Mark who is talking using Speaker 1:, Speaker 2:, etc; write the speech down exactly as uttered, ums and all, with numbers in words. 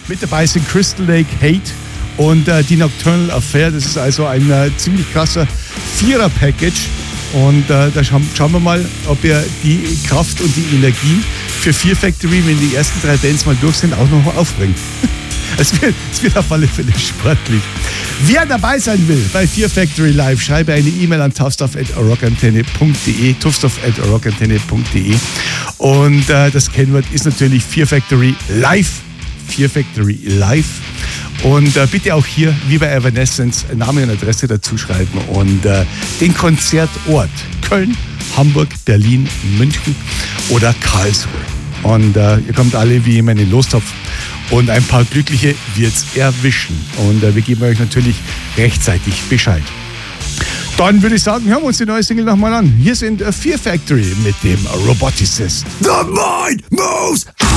Speaker 1: Mit dabei sind Crystal Lake, Hate und äh, die Nocturnal Affair. Das ist also ein äh, ziemlich krasser Vierer-Package. Und äh, da schauen, schauen wir mal, ob ihr die Kraft und die Energie für Fear Factory, wenn die ersten drei Bands mal durch sind, auch noch aufbringt. Es wird, es wird auf alle Fälle sportlich. Wer dabei sein will bei Fear Factory Live, schreibe eine E-Mail an tuffstuff at rockantenne punkt de, tuffstuff at rockantenne punkt de. Und äh, das Kennwort ist natürlich Fear Factory Live. Fear Factory Live. Und äh, bitte auch hier, wie bei Evanescence, Name und Adresse dazu schreiben und äh, den Konzertort Köln, Hamburg, Berlin, München oder Karlsruhe. Und äh, ihr kommt alle wie immer in den Lostopf und ein paar Glückliche wird's erwischen. Und äh, wir geben euch natürlich rechtzeitig Bescheid. Dann würde ich sagen, hören wir uns die neue Single nochmal an. Hier sind äh, Fear Factory mit dem Roboticist.
Speaker 2: The mind moves on.